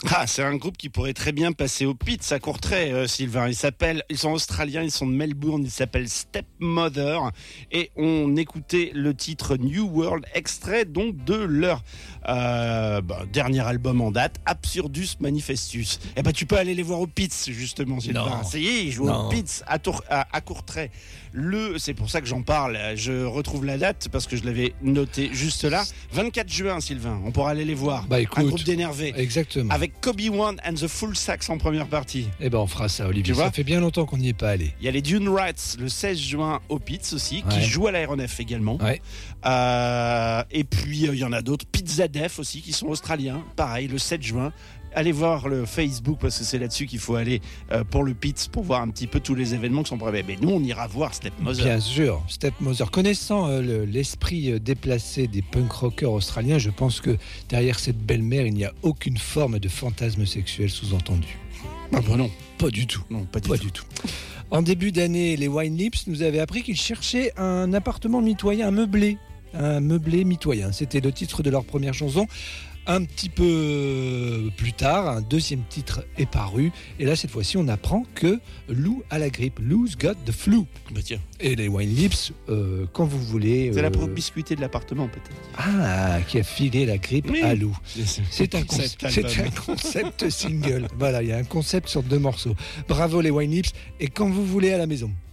Ah, c'est un groupe qui pourrait très bien passer au Pits à Courtrai, Sylvain. Ils sont australiens, ils sont de Melbourne, ils s'appellent Stepmother. Et on écoutait le titre New World, extrait donc de leur dernier album en date, Absurdus Manifestus. Eh ben, tu peux aller les voir au Pits, justement, Sylvain. Ça y est, ils jouent au Pits à Courtrai. C'est pour ça que j'en parle. Je retrouve la date parce que je l'avais noté juste là. 24 juin, Sylvain. On pourra aller les voir. Écoute, un groupe d'énervés. Exactement. Avec Kobe One and the Full Sax en première partie. Eh ben, on fera ça, Olivier. Ça fait bien longtemps qu'on n'y est pas allé. Il y a les Dune Rats le 16 juin au Pits aussi, qui jouent à l'aéronef également. Ouais. Et puis, il y en a d'autres. Pizza Def aussi, qui sont australiens. Pareil, le 7 juin. Allez voir le Facebook parce que c'est là-dessus qu'il faut aller pour le Pits pour voir un petit peu tous les événements qui sont prévus. Mais nous, on ira voir Stepmother. Bien sûr, Stepmother. Connaissant l'esprit déplacé des punk rockers australiens, je pense que derrière cette belle-mère, il n'y a aucune forme de fantasme sexuel sous-entendu. Ah bah non, pas du tout. Non, pas du tout. En début d'année, les Wine Lips nous avaient appris qu'ils cherchaient un appartement mitoyen, un meublé mitoyen. C'était le titre de leur première chanson. Un petit peu plus tard, un deuxième titre est paru. Et là, cette fois-ci, on apprend que Lou a la grippe. Lou's got the flu. Bah tiens. Et les Wine Lips, quand vous voulez... C'est la promiscuité de l'appartement, peut-être. Ah, qui a filé la grippe à Lou. C'est un concept single. Voilà, il y a un concept sur 2 morceaux. Bravo les Wine Lips. Et quand vous voulez à la maison.